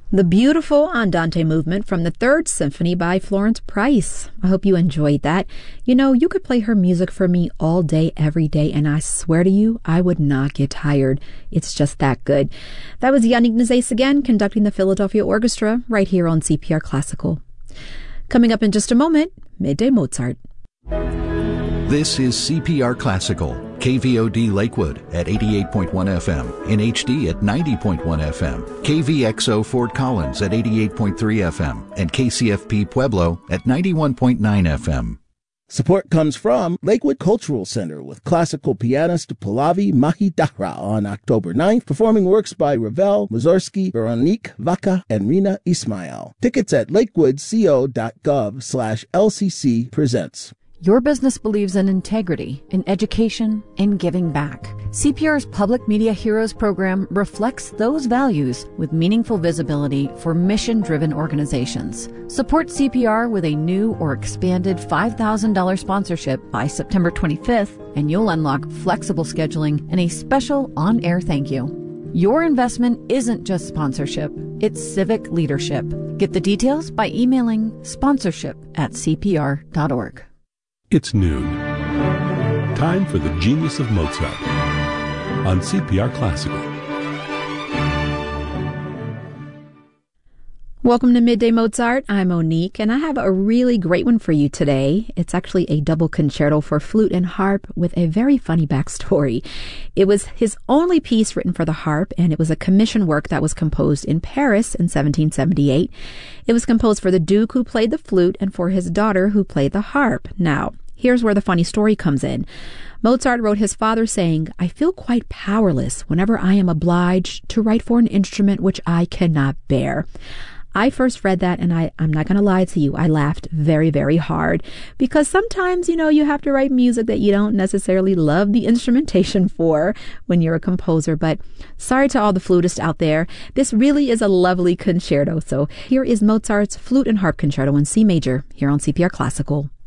The beautiful Andante movement from the Third Symphony by Florence Price. I hope you enjoyed that. You know, you could play her music for me all day, every day, and I swear to you, I would not get tired. It's just that good. That was Yannick Nazais again, conducting the Philadelphia Orchestra right here on CPR Classical. Coming up in just a moment, Midday Mozart. This is CPR Classical, KVOD Lakewood at 88.1 FM, in HD at 90.1 FM, KVXO Fort Collins at 88.3 FM, and KCFP Pueblo at 91.9 FM. Support comes from Lakewood Cultural Center with classical pianist Pallavi Mahidara on October 9th, performing works by Ravel, Mussorgsky, Veronique Vaca, and Rina Ismail. Tickets at lakewoodco.gov/LCC presents. Your business believes in integrity, in education, in giving back. CPR's Public Media Heroes program reflects those values with meaningful visibility for mission-driven organizations. Support CPR with a new or expanded $5,000 sponsorship by September 25th, and you'll unlock flexible scheduling and a special on-air thank you. Your investment isn't just sponsorship, it's civic leadership. Get the details by emailing sponsorship@cpr.org. It's noon. Time for the Genius of Mozart on CPR Classical. Welcome to Midday Mozart. I'm Monique, and I have a really great one for you today. It's actually a double concerto for flute and harp with a very funny backstory. It was his only piece written for the harp, and it was a commission work that was composed in Paris in 1778. It was composed for the Duke, who played the flute, and for his daughter, who played the harp. Now, here's where the funny story comes in. Mozart wrote his father saying, "I feel quite powerless whenever I am obliged to write for an instrument which I cannot bear." I first read that, and I'm not going to lie to you, I laughed very, very hard, because sometimes, you have to write music that you don't necessarily love the instrumentation for when you're a composer. But sorry to all the flutists out there. This really is a lovely concerto. So here is Mozart's Flute and Harp Concerto in C major here on CPR Classical.